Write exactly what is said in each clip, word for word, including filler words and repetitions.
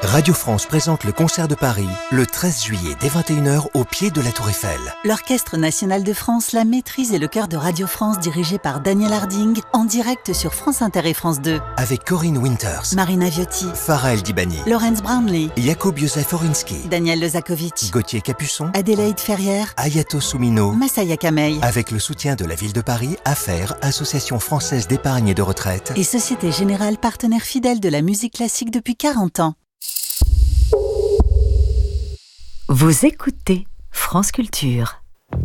Radio France présente le concert de Paris le treize juillet dès vingt et une heures au pied de la Tour Eiffel. L'Orchestre National de France, la Maîtrise et le Chœur de Radio France dirigé par Daniel Harding en direct sur France Inter et France deux. Avec Corinne Winters, Marina Viotti, Farah El Dibani, Laurence Brownlee, Jakub Józef Orinski, Daniel Lezakovic, Gauthier Capuçon, Adélaïde Ferrière, Ayato Soumino, Massaya Kamei. Avec le soutien de la Ville de Paris, Affaires, Association française d'épargne et de retraite et Société Générale, partenaire fidèle de la musique classique depuis quarante ans. Vous écoutez France Culture.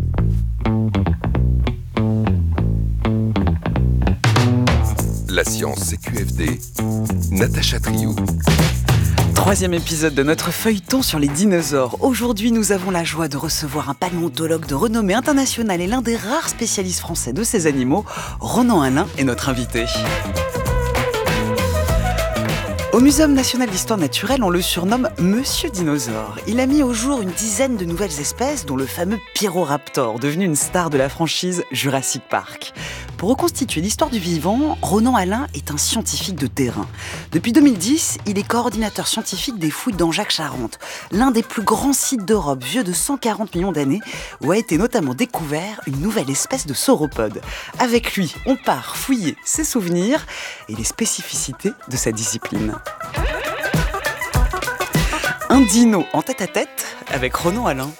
La science C Q F D, Natacha Triou. Troisième épisode de notre feuilleton sur les dinosaures. Aujourd'hui, nous avons la joie de recevoir un paléontologue de renommée internationale et l'un des rares spécialistes français de ces animaux. Ronan Alain est notre invité. Au Muséum national d'histoire naturelle, on le surnomme Monsieur Dinosaure. Il a mis au jour une dizaine de nouvelles espèces, dont le fameux Pyroraptor, devenu une star de la franchise Jurassic Park. Pour reconstituer l'histoire du vivant, Ronan Alain est un scientifique de terrain. Depuis deux mille dix, il est coordinateur scientifique des fouilles d'Anjac-Charente, l'un des plus grands sites d'Europe, vieux de cent quarante millions d'années, où a été notamment découvert une nouvelle espèce de sauropode. Avec lui, on part fouiller ses souvenirs et les spécificités de sa discipline. Un dino en tête-à-tête avec Ronan Alain.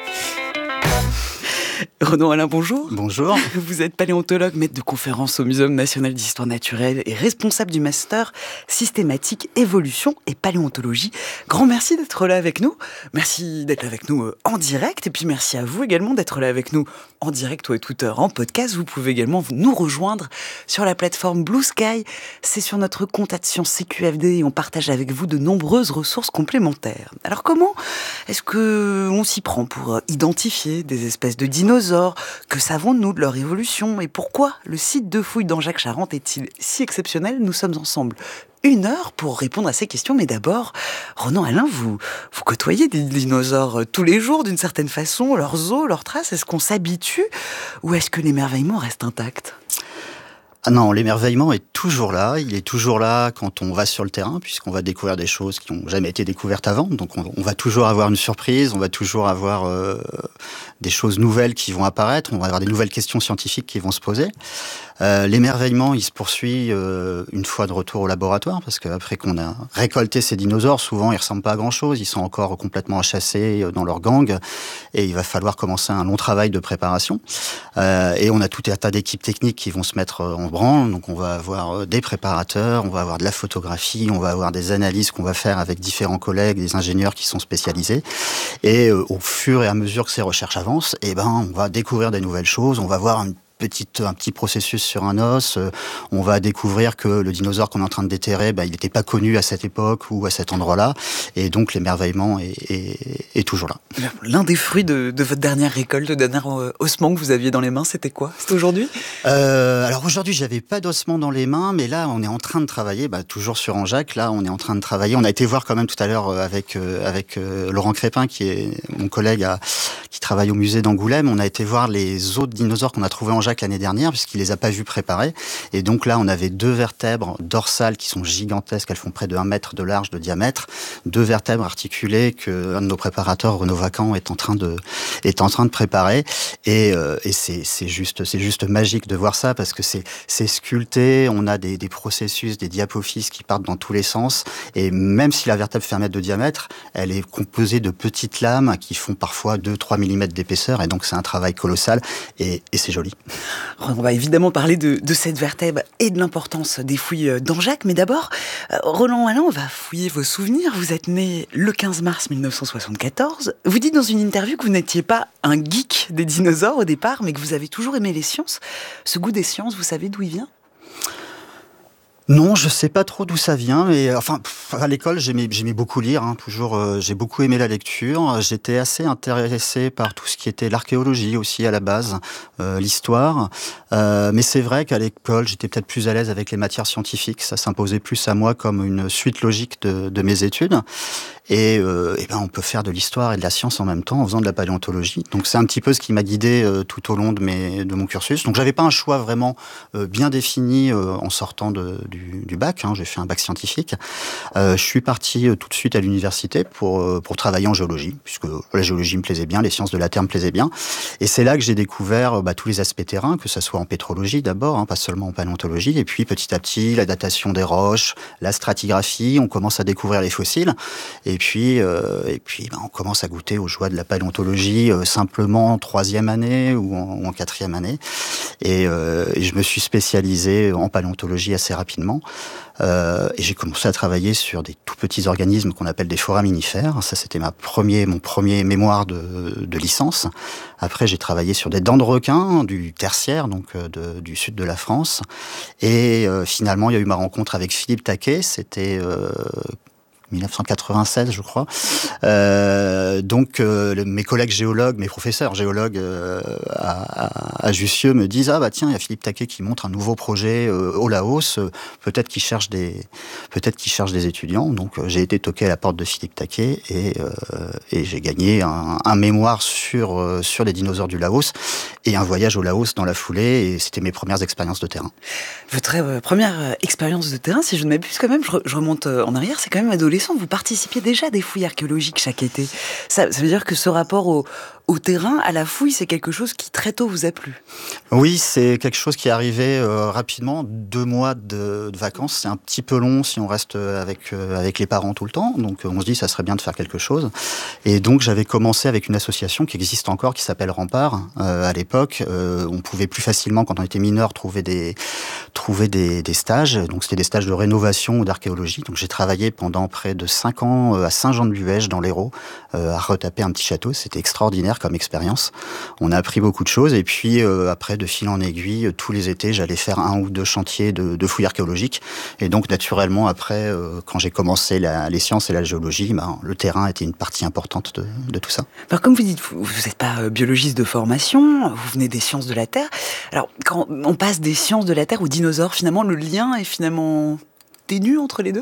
Ronan Alain, bonjour. Bonjour. Vous êtes paléontologue, maître de conférence au Muséum national d'histoire naturelle et responsable du master systématique évolution et paléontologie. Grand merci d'être là avec nous. Merci d'être là avec nous en direct et puis merci à vous également d'être là avec nous en direct ou à toute heure en podcast. Vous pouvez également nous rejoindre sur la plateforme Blue Sky. C'est sur notre compte arobase C Q F D et on partage avec vous de nombreuses ressources complémentaires. Alors comment est-ce qu'on s'y prend pour identifier des espèces de dinosaures? Que savons-nous de leur évolution et pourquoi le site de fouilles d'Anjac-Charente est-il si exceptionnel? Nous sommes ensemble une heure pour répondre à ces questions. Mais d'abord, Ronan Alain, vous, vous côtoyez des dinosaures tous les jours d'une certaine façon, leurs os, leurs traces. Est-ce qu'on s'habitue ou est-ce que l'émerveillement reste intact? Ah non, l'émerveillement est toujours là. Il est toujours là quand on va sur le terrain, puisqu'on va découvrir des choses qui n'ont jamais été découvertes avant. Donc on, on va toujours avoir une surprise, on va toujours avoir euh, des choses nouvelles qui vont apparaître, on va avoir des nouvelles questions scientifiques qui vont se poser. Euh, l'émerveillement, il se poursuit euh, une fois de retour au laboratoire, parce qu'après qu'on a récolté ces dinosaures, souvent ils ressemblent pas à grand-chose, ils sont encore complètement chassés dans leur gang, et il va falloir commencer un long travail de préparation. Euh, et on a tout un tas d'équipes techniques qui vont se mettre en branle, donc on va avoir des préparateurs, on va avoir de la photographie, on va avoir des analyses qu'on va faire avec différents collègues, des ingénieurs qui sont spécialisés, et euh, au fur et à mesure que ces recherches avancent, eh ben, on va découvrir des nouvelles choses, on va voir une Petite, un petit processus sur un os, euh, on va découvrir que le dinosaure qu'on est en train de déterrer, bah, il n'était pas connu à cette époque ou à cet endroit-là, et donc l'émerveillement est, est, est toujours là. L'un des fruits de, de votre dernière récolte, le dernier ossement que vous aviez dans les mains, c'était quoi? C'était aujourd'hui? euh, Alors aujourd'hui, j'avais pas d'ossement dans les mains, mais là, on est en train de travailler, bah, toujours sur Anjac, là, on est en train de travailler. On a été voir quand même tout à l'heure avec, euh, avec euh, Laurent Crépin, qui est mon collègue à, qui travaille au musée d'Angoulême. On a été voir les autres dinosaures qu'on a trouvés en Anjac l'année dernière, puisqu'il les a pas vus préparés. Et donc là, on avait deux vertèbres dorsales qui sont gigantesques, elles font près de un mètre de large de diamètre, deux vertèbres articulées que un de nos préparateurs, Renaud Vacan, est en train de, est en train de préparer. Et, euh, et c'est, c'est juste, c'est juste magique de voir ça, parce que c'est, c'est sculpté, on a des, des processus, des diapophyses qui partent dans tous les sens. Et même si la vertèbre fait un mètre de diamètre, elle est composée de petites lames qui font parfois deux à trois millimètres d'épaisseur. Et donc, c'est un travail colossal et, et c'est joli. On va évidemment parler de, de cette vertèbre et de l'importance des fouilles d'Anjac, mais d'abord, euh, Ronan Alain, on va fouiller vos souvenirs. Vous êtes né le quinze mars mille neuf cent soixante-quatorze. Vous dites dans une interview que vous n'étiez pas un geek des dinosaures au départ, mais que vous avez toujours aimé les sciences. Ce goût des sciences, vous savez d'où il vient ? Non, je sais pas trop d'où ça vient, mais enfin, à l'école, j'aimais, j'aimais beaucoup lire, hein, toujours, euh, j'ai beaucoup aimé la lecture. J'étais assez intéressé par tout ce qui était l'archéologie aussi à la base, euh, l'histoire. Euh, mais c'est vrai qu'à l'école, j'étais peut-être plus à l'aise avec les matières scientifiques. Ça s'imposait plus à moi comme une suite logique de, de mes études. Et, euh, et ben on peut faire de l'histoire et de la science en même temps en faisant de la paléontologie. Donc c'est un petit peu ce qui m'a guidé euh, tout au long de, mes, de mon cursus. Donc j'avais pas un choix vraiment euh, bien défini euh, en sortant de, du, du bac. Hein. J'ai fait un bac scientifique. Euh, je suis parti euh, tout de suite à l'université pour, euh, pour travailler en géologie, puisque la géologie me plaisait bien, les sciences de la Terre me plaisaient bien. Et c'est là que j'ai découvert bah, tous les aspects terrain, que ce soit en pétrologie d'abord, hein, pas seulement en paléontologie, et puis petit à petit la datation des roches, la stratigraphie, on commence à découvrir les fossiles. Et puis, euh, et puis ben, on commence à goûter aux joies de la paléontologie euh, simplement en troisième année ou en, ou en quatrième année. Et, euh, et je me suis spécialisé en paléontologie assez rapidement. Euh, et j'ai commencé à travailler sur des tout petits organismes qu'on appelle des foraminifères. Ça, c'était ma premier, mon premier mémoire de, de licence. Après, j'ai travaillé sur des dents de requin du tertiaire, donc de, du sud de la France. Et euh, finalement, il y a eu ma rencontre avec Philippe Taquet. C'était euh, dix-neuf cent quatre-vingt-seize, je crois. Euh, donc, euh, le, mes collègues géologues, mes professeurs géologues euh, à, à, à Jussieu me disent « Ah bah tiens, il y a Philippe Taquet qui montre un nouveau projet euh, au Laos, euh, peut-être qu'il cherche des, peut-être qu'il cherche des étudiants. » Donc, euh, j'ai été toqué à la porte de Philippe Taquet et, euh, et j'ai gagné un, un mémoire sur, euh, sur les dinosaures du Laos et un voyage au Laos dans la foulée. Et c'était mes premières expériences de terrain. Votre euh, première expérience de terrain, si je ne m'abuse quand même, je, re, je remonte en arrière, c'est quand même adolescent. Vous participiez déjà à des fouilles archéologiques chaque été. Ça, ça veut dire que ce rapport au, au terrain, à la fouille, c'est quelque chose qui très tôt vous a plu. Oui, c'est quelque chose qui est arrivé euh, rapidement. Deux mois de, de vacances, c'est un petit peu long si on reste avec, euh, avec les parents tout le temps. Donc on se dit, ça serait bien de faire quelque chose. Et donc j'avais commencé avec une association qui existe encore, qui s'appelle Rempart. Euh, à l'époque, euh, on pouvait plus facilement, quand on était mineur, trouver des, trouver des, des stages. Donc c'était des stages de rénovation ou d'archéologie. Donc j'ai travaillé pendant près de cinq ans à Saint-Jean-de-Buège, dans l'Hérault, euh, à retaper un petit château. C'était extraordinaire comme expérience. On a appris beaucoup de choses. Et puis, euh, après, de fil en aiguille, tous les étés, j'allais faire un ou deux chantiers de, de fouilles archéologiques. Et donc, naturellement, après, euh, quand j'ai commencé la, les sciences et la géologie, ben, le terrain était une partie importante de, de tout ça. Alors, comme vous dites, vous n'êtes pas biologiste de formation, vous venez des sciences de la Terre. Alors, quand on passe des sciences de la Terre aux dinosaures, finalement, le lien est finalement ténu entre les deux ?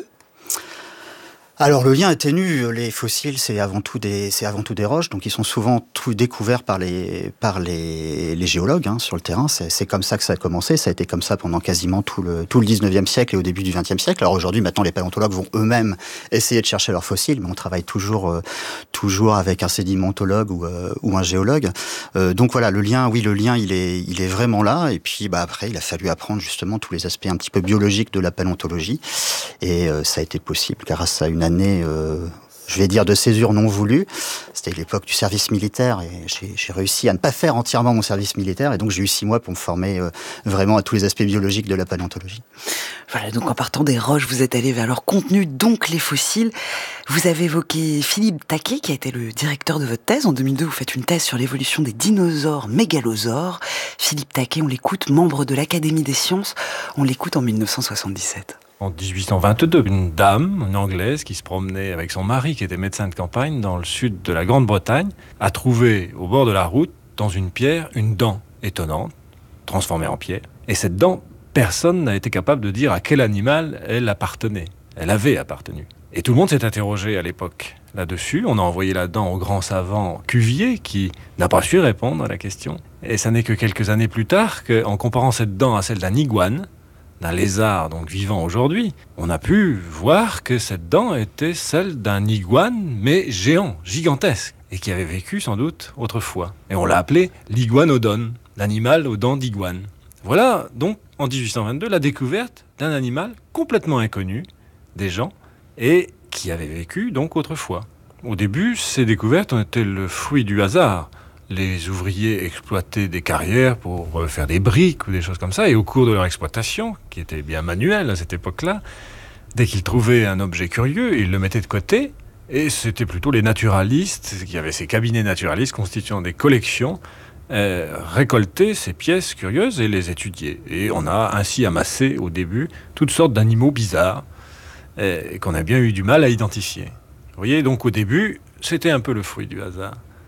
Alors le lien est ténu. Les fossiles, c'est avant tout des, c'est avant tout des roches, donc ils sont souvent tout découverts par les, par les, les géologues hein, sur le terrain. C'est, c'est comme ça que ça a commencé. Ça a été comme ça pendant quasiment tout le, tout le dix-neuvième siècle et au début du vingtième siècle. Alors aujourd'hui, maintenant, les paléontologues vont eux-mêmes essayer de chercher leurs fossiles, mais on travaille toujours, euh, toujours avec un sédimentologue ou, euh, ou un géologue. Euh, donc voilà, le lien, oui, le lien, il est, il est vraiment là. Et puis, bah après, il a fallu apprendre justement tous les aspects un petit peu biologiques de la paléontologie, et euh, ça a été possible grâce à une année, euh, je vais dire, de césure non voulue. C'était l'époque du service militaire et j'ai, j'ai réussi à ne pas faire entièrement mon service militaire et donc j'ai eu six mois pour me former euh, vraiment à tous les aspects biologiques de la paléontologie. Voilà, donc en partant des roches, vous êtes allé vers leur contenu, donc les fossiles. Vous avez évoqué Philippe Taquet, qui a été le directeur de votre thèse. En deux mille deux, vous faites une thèse sur l'évolution des dinosaures mégalosaures. Philippe Taquet, on l'écoute, membre de l'Académie des sciences. On l'écoute en dix-neuf cent soixante-dix-sept. En dix-huit cent vingt-deux, une dame, une Anglaise, qui se promenait avec son mari, qui était médecin de campagne, dans le sud de la Grande-Bretagne, a trouvé au bord de la route, dans une pierre, une dent étonnante, transformée en pierre. Et cette dent, personne n'a été capable de dire à quel animal elle appartenait. Elle avait appartenu. Et tout le monde s'est interrogé à l'époque là-dessus. On a envoyé la dent au grand savant Cuvier, qui n'a pas su répondre à la question. Et ça n'est que quelques années plus tard qu'en comparant cette dent à celle d'un iguane, d'un lézard donc vivant aujourd'hui, on a pu voir que cette dent était celle d'un iguane, mais géant, gigantesque, et qui avait vécu sans doute autrefois. Et on l'a appelé l'iguanodon, l'animal aux dents d'iguane. Voilà donc en dix-huit cent vingt-deux la découverte d'un animal complètement inconnu des gens et qui avait vécu donc autrefois. Au début, ces découvertes ont été le fruit du hasard. Les ouvriers exploitaient des carrières pour faire des briques ou des choses comme ça. Et au cours de leur exploitation, qui était bien manuelle à cette époque-là, dès qu'ils trouvaient un objet curieux, ils le mettaient de côté. Et c'était plutôt les naturalistes, qui avaient ces cabinets naturalistes constituant des collections, euh, récoltaient ces pièces curieuses et les étudiaient. Et on a ainsi amassé au début toutes sortes d'animaux bizarres euh, qu'on a bien eu du mal à identifier. Vous voyez, donc au début, c'était un peu le fruit du hasard.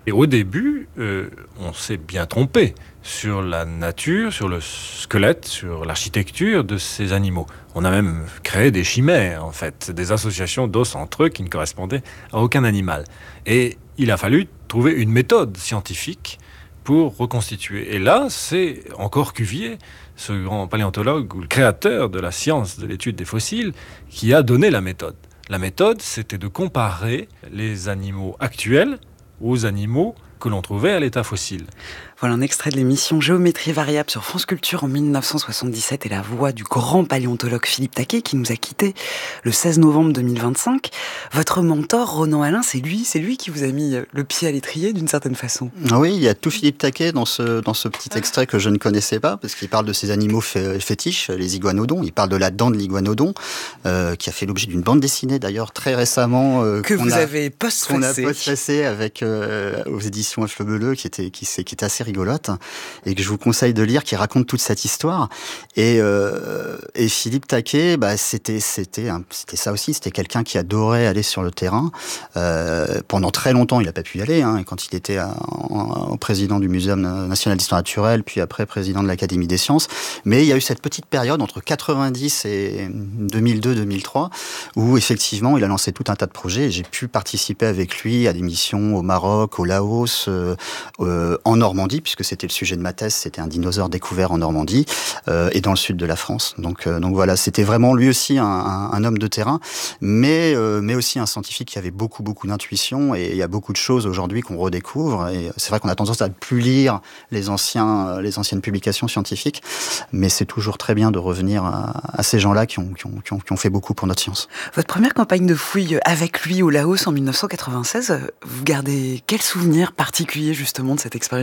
Et au début, euh, on s'est bien trompé sur la nature, sur le squelette, sur l'architecture de ces animaux. On a même créé des chimères, en fait, des associations d'os entre eux qui ne correspondaient à aucun animal. Et il a fallu trouver une méthode scientifique pour reconstituer. Et là, c'est encore Cuvier, ce grand paléontologue ou le créateur de la science de l'étude des fossiles, qui a donné la méthode. La méthode, c'était de comparer les animaux actuels aux animaux que l'on trouvait à l'état fossile. Voilà un extrait de l'émission Géométrie variable sur France Culture en mille neuf cent soixante-dix-sept et la voix du grand paléontologue Philippe Taquet qui nous a quittés le seize novembre deux mille vingt-cinq. Votre mentor, Ronan Alain, c'est lui, c'est lui qui vous a mis le pied à l'étrier d'une certaine façon. Oui, il y a tout Philippe Taquet dans ce, dans ce petit extrait que je ne connaissais pas, parce qu'il parle de ces animaux fé- fétiches, les iguanodons. Il parle de la dent de l'iguanodon, euh, qui a fait l'objet d'une bande dessinée d'ailleurs très récemment. Euh, que vous a, avez post-facé. Qu'on a post-facé avec, euh, aux éditions F. Le Beleu, qui était, qui, qui était assez rigolote, et que je vous conseille de lire, qui raconte toute cette histoire. Et, euh, et Philippe Taquet, bah, c'était, c'était, un, c'était ça aussi, c'était quelqu'un qui adorait aller sur le terrain. Euh, pendant très longtemps, il n'a pas pu y aller, hein, quand il était à, en, en président du Muséum national d'histoire naturelle, puis après président de l'Académie des sciences. Mais il y a eu cette petite période entre quatre-vingt-dix et deux mille deux deux mille trois, où effectivement, il a lancé tout un tas de projets, et j'ai pu participer avec lui à des missions au Maroc, au Laos, euh, euh, en Normandie, puisque c'était le sujet de ma thèse, c'était un dinosaure découvert en Normandie euh, et dans le sud de la France. Donc, euh, donc voilà, c'était vraiment lui aussi un, un, un homme de terrain, mais, euh, mais aussi un scientifique qui avait beaucoup, beaucoup d'intuition, et il y a beaucoup de choses aujourd'hui qu'on redécouvre, et c'est vrai qu'on a tendance à ne plus lire les, anciens, les anciennes publications scientifiques, mais c'est toujours très bien de revenir à, à ces gens-là qui ont, qui, ont, qui, ont, qui ont fait beaucoup pour notre science. Votre première campagne de fouille avec lui au Laos en mille neuf cent quatre-vingt-seize, vous gardez quel souvenir particulier justement de cette expérience ?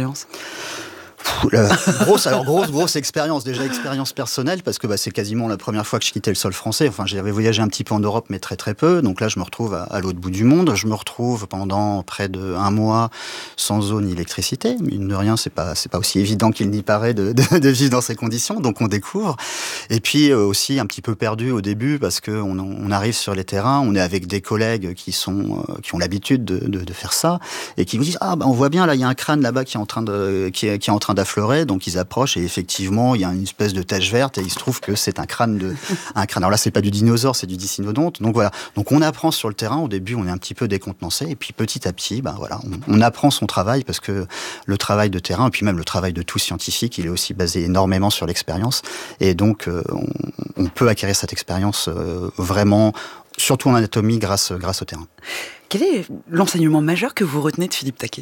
La grosse, alors grosse, grosse expérience, déjà expérience personnelle, parce que bah, c'est quasiment la première fois que je quittais le sol français. Enfin, j'avais voyagé un petit peu en Europe, mais très très peu. Donc là, je me retrouve à, à l'autre bout du monde. Je me retrouve pendant près de un mois sans eau ni électricité. Mine de rien, c'est pas, c'est pas aussi évident qu'il n'y paraît de, de, de vivre dans ces conditions. Donc on découvre. Et puis euh, aussi un petit peu perdu au début, parce que on, on arrive sur les terrains, on est avec des collègues qui sont, euh, qui ont l'habitude de, de, de faire ça, et qui vous disent ah bah on voit bien là, il y a un crâne là-bas qui est en train de, qui est, qui est en train d'affleurer, donc ils approchent et effectivement il y a une espèce de tache verte et il se trouve que c'est un crâne de un crâne. Alors là c'est pas du dinosaure, c'est du dicynodonte. Donc voilà. Donc on apprend sur le terrain. Au début on est un petit peu décontenancé et puis petit à petit, ben voilà, on, on apprend son travail, parce que le travail de terrain et puis même le travail de tout scientifique, il est aussi basé énormément sur l'expérience, et donc euh, on, on peut acquérir cette expérience euh, vraiment, surtout en anatomie, grâce grâce au terrain. Quel est l'enseignement majeur que vous retenez de Philippe Taquet ?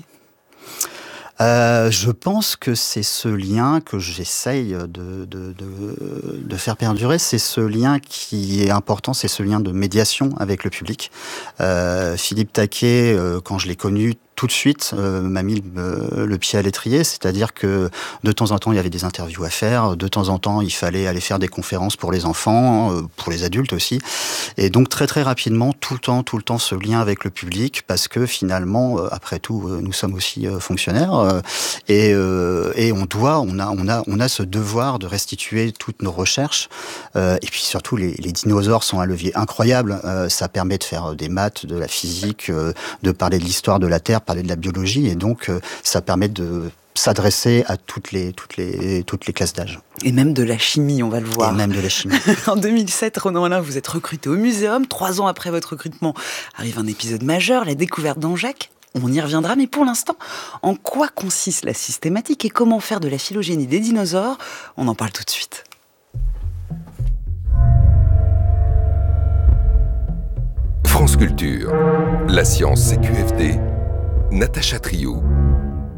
Euh, je pense que c'est ce lien que j'essaye de, de, de, de faire perdurer. C'est ce lien qui est important, c'est ce lien de médiation avec le public. Euh, Philippe Taquet, euh, quand je l'ai connu, tout de suite euh, m'a mis le, le pied à l'étrier, c'est-à-dire que de temps en temps il y avait des interviews à faire, de temps en temps il fallait aller faire des conférences pour les enfants, euh, pour les adultes aussi, et donc très très rapidement tout le temps tout le temps ce lien avec le public, parce que finalement euh, après tout euh, nous sommes aussi euh, fonctionnaires euh, et, euh, et on doit on a on a on a ce devoir de restituer toutes nos recherches, euh, et puis surtout les, les dinosaures sont un levier incroyable, euh, ça permet de faire des maths, de la physique, euh, de parler de l'histoire de la Terre, parler de la biologie, et donc euh, ça permet de s'adresser à toutes les, toutes les, toutes les classes d'âge. Et même de la chimie, on va le voir. Et même de la chimie. En deux mille sept, Ronan Alain, vous êtes recruté au Muséum. Trois ans après votre recrutement, arrive un épisode majeur, la découverte d'Angeac. On y reviendra, mais pour l'instant, en quoi consiste la systématique et comment faire de la phylogénie des dinosaures ? On en parle tout de suite. France Culture, la science C Q F D, Natacha Triou.